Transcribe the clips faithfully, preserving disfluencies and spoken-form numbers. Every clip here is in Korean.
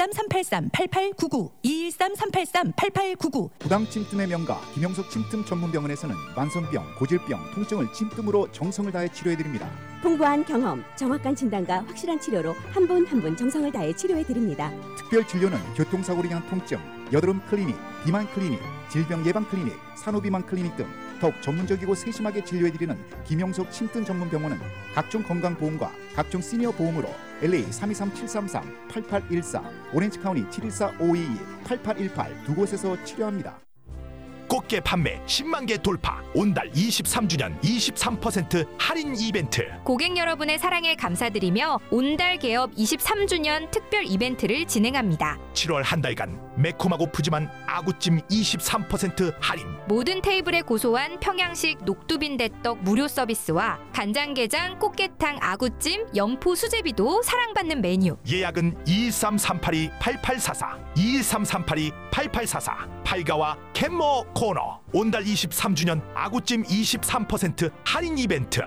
이일삼 삼팔삼 팔팔구구 이일삼 삼팔삼 팔팔구구. 부당 침뜸의 명가 김영석 침뜸 전문병원에서는 만성병, 고질병, 통증을 침뜸으로 정성을 다해 치료해드립니다. 풍부한 경험, 정확한 진단과 확실한 치료로 한 분 한 분 정성을 다해 치료해드립니다. 특별 진료는 교통사고로 인한 통증, 여드름 클리닉, 비만 클리닉, 질병 예방 클리닉, 산후비만 클리닉 등 더욱 전문적이고 세심하게 진료해드리는 김영석 침뜸 전문병원은 각종 건강보험과 각종 시니어 보험으로 엘에이 삼이삼 칠삼삼 팔팔일사, 오렌지 카운티 칠일사 오이이 팔팔일팔 두 곳에서 치료합니다. 꽃게 판매 십만 개 돌파. 온달 이십삼 주년 이십삼 퍼센트 할인 이벤트. 고객 여러분의 사랑에 감사드리며 온달 개업 이십삼 주년 특별 이벤트를 진행합니다. 칠월 한 달간 매콤하고 푸짐한 아구찜 이십삼 퍼센트 할인. 모든 테이블에 고소한 평양식 녹두빈대떡 무료 서비스와 간장게장 꽃게탕 아구찜 영포 수제비도 사랑받는 메뉴. 예약은 이일삼삼팔이 팔팔사사 이일삼삼팔이 팔팔사사. 팔가와 캔모 코너. 온달 이십삼 주년 아구찜 이십삼 퍼센트 할인 이벤트.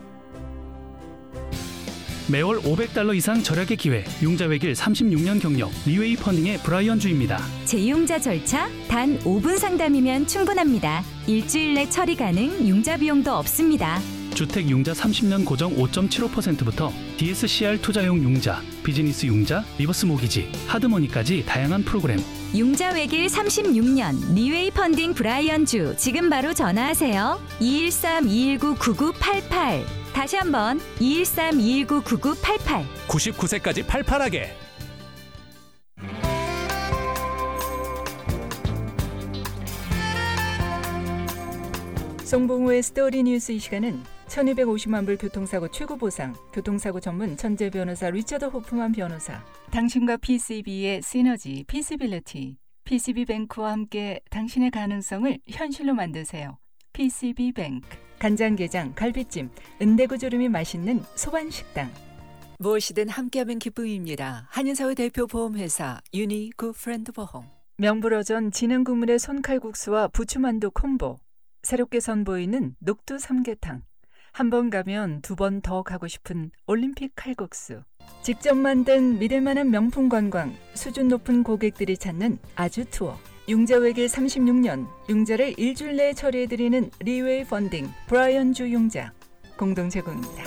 매월 오백 달러 이상 절약의 기회. 융자 외길 삼십육 년 경력 리웨이 펀딩의 브라이언 주입니다. 재융자 절차 단 오 분 상담이면 충분합니다. 일주일 내 처리 가능, 융자 비용도 없습니다. 주택 융자 삼십 년 고정 오 점 칠오 퍼센트부터 디에스씨알 투자용 융자, 비즈니스 융자, 리버스 모기지, 하드머니까지 다양한 프로그램. 융자 외길 삼십육 년 리웨이 펀딩 브라이언 주. 지금 바로 전화하세요. 이일삼 이일구 구구팔팔. 다시 한번 이일삼 이일구 구구팔팔. 구십구 세까지 팔팔하게. 송봉우의 스토리 뉴스. 이 시간은 천이백오십만 불 교통사고 최고보상, 교통사고 전문 천재 변호사 리처드 호프만 변호사, 당신과 피씨비의 시너지, 피시빌리티, 피씨비뱅크와 함께 당신의 가능성을 현실로 만드세요. 피씨비뱅크. 간장게장, 갈비찜, 은대구조림이 맛있는 소반식당. 무엇이든 함께하면 기쁨입니다. 한인사회 대표 보험회사 유니 굿프렌드 보험. 명불허전 진흥국물의 손칼국수와 부추만두 콤보. 새롭게 선보이는 녹두 삼계탕. 한 번 가면 두 번 더 가고 싶은 올림픽 칼국수. 직접 만든 믿을만한 명품 관광, 수준 높은 고객들이 찾는 아주 투어. 융자 외길 삼십육 년, 융자를 일주일 내에 처리해드리는 리웨이 펀딩 브라이언 주 융자 공동 제공입니다.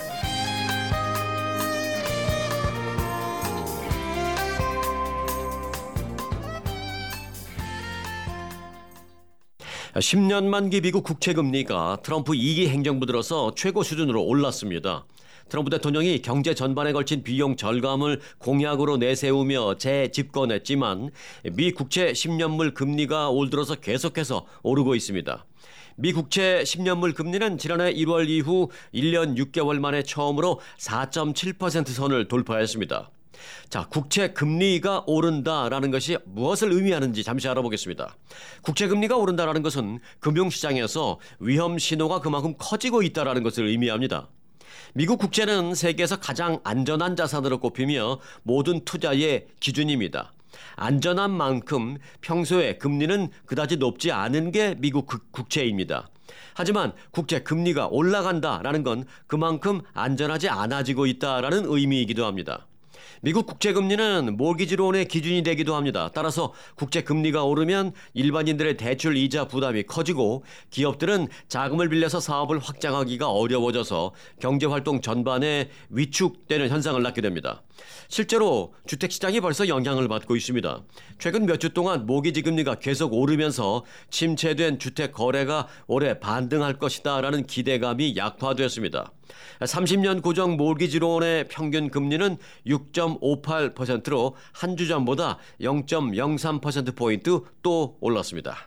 십 년 만기 미국 국채금리가 트럼프 이 기 행정부 들어서 최고 수준으로 올랐습니다. 트럼프 대통령이 경제 전반에 걸친 비용 절감을 공약으로 내세우며 재집권했지만 미 국채 십 년물 금리가 올 들어서 계속해서 오르고 있습니다. 미 국채 십 년물 금리는 지난해 일월 이후 일 년 육 개월 만에 처음으로 사 점 칠 퍼센트 선을 돌파했습니다. 자, 국채 금리가 오른다라는 것이 무엇을 의미하는지 잠시 알아보겠습니다. 국채 금리가 오른다라는 것은 금융시장에서 위험 신호가 그만큼 커지고 있다라는 것을 의미합니다. 미국 국채는 세계에서 가장 안전한 자산으로 꼽히며 모든 투자의 기준입니다. 안전한 만큼 평소에 금리는 그다지 높지 않은 게 미국 국채입니다. 하지만 국채 금리가 올라간다라는 건 그만큼 안전하지 않아지고 있다라는 의미이기도 합니다. 미국 국채금리는 모기지론의 기준이 되기도 합니다. 따라서 국채금리가 오르면 일반인들의 대출 이자 부담이 커지고 기업들은 자금을 빌려서 사업을 확장하기가 어려워져서 경제활동 전반에 위축되는 현상을 낳게 됩니다. 실제로 주택시장이 벌써 영향을 받고 있습니다. 최근 몇 주 동안 모기지 금리가 계속 오르면서 침체된 주택 거래가 올해 반등할 것이다라는 기대감이 약화되었습니다. 삼십 년 고정 모기지론의 평균 금리는 육 점 오팔 퍼센트로 한 주 전보다 영 점 영삼 퍼센트포인트 또 올랐습니다.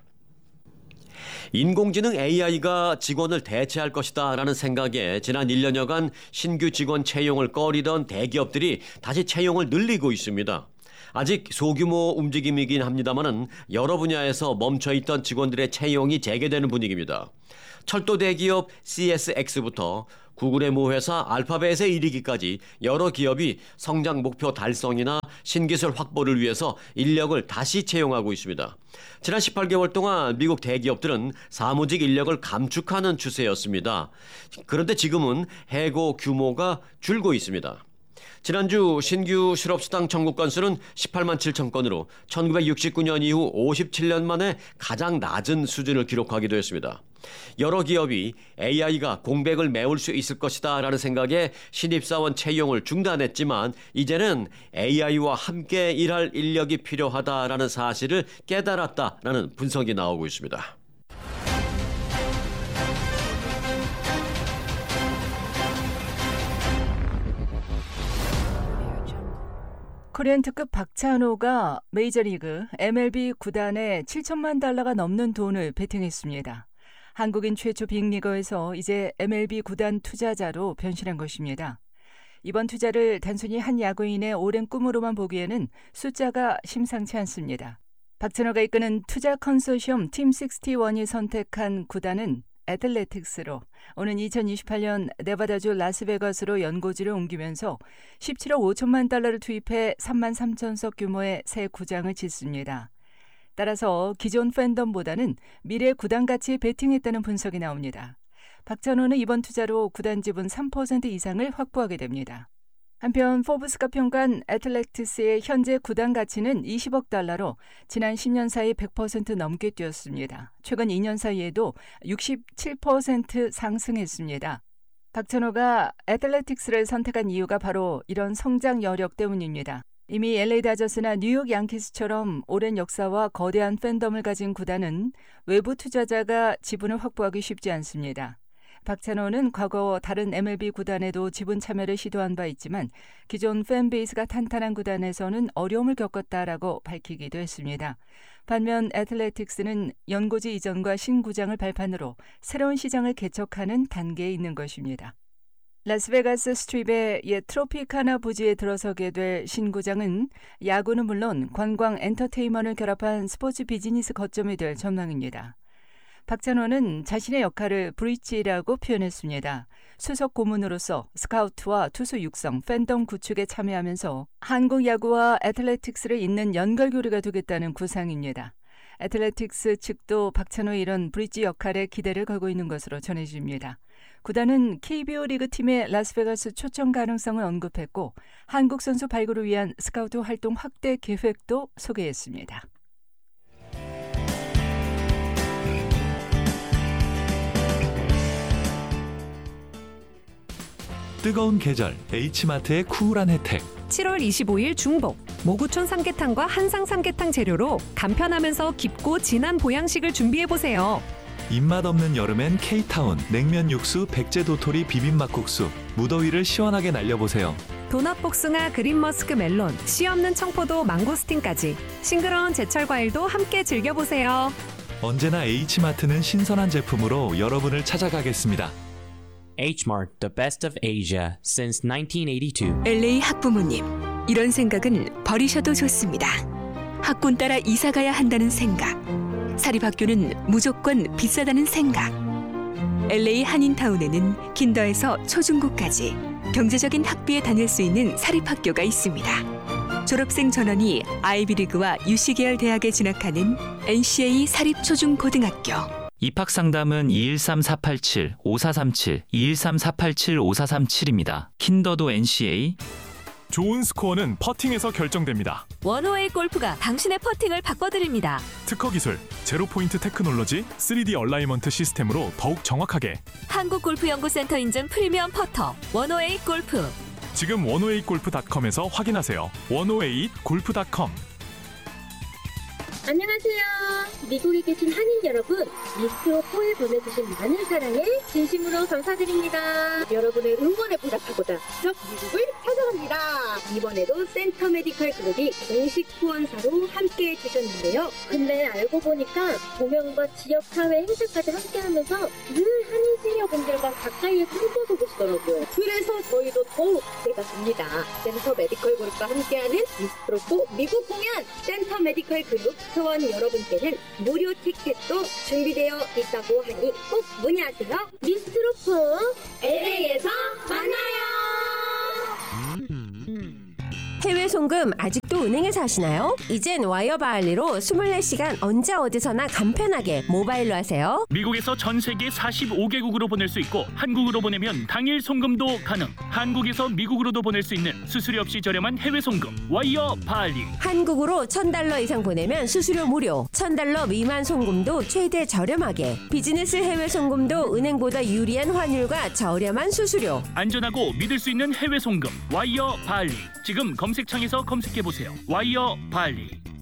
인공지능 에이아이가 직원을 대체할 것이다 라는 생각에 지난 일 년여간 신규 직원 채용을 꺼리던 대기업들이 다시 채용을 늘리고 있습니다. 아직 소규모 움직임이긴 합니다만은 여러 분야에서 멈춰있던 직원들의 채용이 재개되는 분위기입니다. 철도 대기업 씨에스엑스부터 구글의 모회사 알파벳에 이르기까지 여러 기업이 성장 목표 달성이나 신기술 확보를 위해서 인력을 다시 채용하고 있습니다. 지난 십팔 개월 동안 미국 대기업들은 사무직 인력을 감축하는 추세였습니다. 그런데 지금은 해고 규모가 줄고 있습니다. 지난주 신규 실업수당 청구 건수는 십팔만 칠천 건으로 천구백육십구 년 이후 오십칠 년 만에 가장 낮은 수준을 기록하기도 했습니다. 여러 기업이 에이아이가 공백을 메울 수 있을 것이다 라는 생각에 신입사원 채용을 중단했지만 이제는 에이아이와 함께 일할 인력이 필요하다라는 사실을 깨달았다라는 분석이 나오고 있습니다. 코리안 특급 박찬호가 메이저리그 엠엘비 구단에 칠천만 달러가 넘는 돈을 베팅했습니다. 한국인 최초 빅리거에서 이제 엠엘비 구단 투자자로 변신한 것입니다. 이번 투자를 단순히 한 야구인의 오랜 꿈으로만 보기에는 숫자가 심상치 않습니다. 박찬호가 이끄는 투자 컨소시엄 팀 육십일이 선택한 구단은 애틀레틱스로 오는 이천이십팔 년 네바다주 라스베가스로 연고지를 옮기면서 십칠억 오천만 달러를 투입해 삼만 삼천석 규모의 새 구장을 짓습니다. 따라서 기존 팬덤보다는 미래 구단 가치에 베팅했다는 분석이 나옵니다. 박찬호는 이번 투자로 구단 지분 삼 퍼센트 이상을 확보하게 됩니다. 한편 포브스가 평가한 애틀레틱스의 현재 구단 가치는 이십억 달러로 지난 십 년 사이 백 퍼센트 넘게 뛰었습니다. 최근 이 년 사이에도 육십칠 퍼센트 상승했습니다. 박찬호가 애틀레틱스를 선택한 이유가 바로 이런 성장 여력 때문입니다. 이미 엘에이 다저스나 뉴욕 양키스처럼 오랜 역사와 거대한 팬덤을 가진 구단은 외부 투자자가 지분을 확보하기 쉽지 않습니다. 박찬호는 과거 다른 엠엘비 구단에도 지분 참여를 시도한 바 있지만 기존 팬베이스가 탄탄한 구단에서는 어려움을 겪었다라고 밝히기도 했습니다. 반면 애틀레틱스는 연고지 이전과 신구장을 발판으로 새로운 시장을 개척하는 단계에 있는 것입니다. 라스베가스 스트립의 옛 트로피카나 부지에 들어서게 될 신구장은 야구는 물론 관광 엔터테인먼트를 결합한 스포츠 비즈니스 거점이 될 전망입니다. 박찬호는 자신의 역할을 브릿지라고 표현했습니다. 수석 고문으로서 스카우트와 투수 육성, 팬덤 구축에 참여하면서 한국 야구와 애틀레틱스를 잇는 연결고리가 되겠다는 구상입니다. 애틀레틱스 측도 박찬호의 이런 브릿지 역할에 기대를 걸고 있는 것으로 전해집니다. 구단은 케이비오 리그 팀의 라스베가스 초청 가능성을 언급했고 한국 선수 발굴을 위한 스카우트 활동 확대 계획도 소개했습니다. 뜨거운 계절 H마트의 쿨한 혜택. 칠월 이십오일 중복 모구촌 삼계탕과 한상 삼계탕 재료로 간편하면서 깊고 진한 보양식을 준비해보세요. 입맛 없는 여름엔 K타운 냉면 육수 백제 도토리 비빔막국수 무더위를 시원하게 날려보세요. 도넛 복숭아 그린 머스크 멜론 씨 없는 청포도 망고스틴까지 싱그러운 제철 과일도 함께 즐겨보세요. 언제나 H마트는 신선한 제품으로 여러분을 찾아가겠습니다. Hmart, the best of Asia since nineteen eighty-two. 엘에이 학부모님, 이런 생각은 버리셔도 좋습니다. 학군 따라 이사 가야 한다는 생각, 사립학교는 무조건 비싸다는 생각. 엘에이 한인타운에는 킨더에서 초중고까지 경제적인 학비에 다닐 수 있는 사립학교가 있습니다. 졸업생 전원이 아이비리그와 유씨 계열 대학에 진학하는 엔씨에이 사립초중고등학교. 입학상담은 이일삼 사팔칠 오사삼칠, 이일삼 사팔칠 오사삼칠입니다. 킨더도 엔씨에이. 좋은 스코어는 퍼팅에서 결정됩니다. 원오에이 골프가 당신의 퍼팅을 바꿔드립니다. 특허 기술, 제로 포인트 테크놀로지, 쓰리디 얼라이먼트 시스템으로 더욱 정확하게. 한국골프연구센터 인증 프리미엄 퍼터 원오에이 골프. 지금 원오에이 골프 닷컴에서 확인하세요. 원오에이 골프 닷컴. 안녕하세요. 미국에 계신 한인 여러분, 미스트로포에 보내주신 많은 사랑에 진심으로 감사드립니다. 여러분의 응원에 보답하고자 직접 미국을 찾아갑니다. 이번에도 센터 메디컬 그룹이 공식 후원사로 함께해 주셨는데요. 근데 알고 보니까 공연과 지역사회 행사까지 함께하면서 늘 한인 시니어분들과 가까이에서 함께하고 계시더라고요. 그래서 저희도 더욱 기대가 됩니다. 센터 메디컬 그룹과 함께하는 미스트로포 미국 공연, 센터 메디컬 그룹 회원 여러분께는 무료 티켓도 준비되어 있다고 하니 꼭 문의하세요. 미스트로포 엘에이에서 만나요. 해외 송금 아직도 은행에서 하시나요? 이젠 와이어 바할리로 이십사 시간 언제 어디서나 간편하게 모바일로 하세요. 미국에서 전 세계 사십오 개국으로 보낼 수 있고 한국으로 보내면 당일 송금도 가능. 한국에서 미국으로도 보낼 수 있는 수수료 없이 저렴한 해외 송금 와이어 바할리. 한국으로 천 달러 이상 보내면 수수료 무료. 천 달러 미만 송금도 최대 저렴하게. 비즈니스 해외 송금도 은행보다 유리한 환율과 저렴한 수수료. 안전하고 믿을 수 있는 해외 송금 와이어 바할리. 지금 검색창에서 검색해보세요. 와이어 바할리.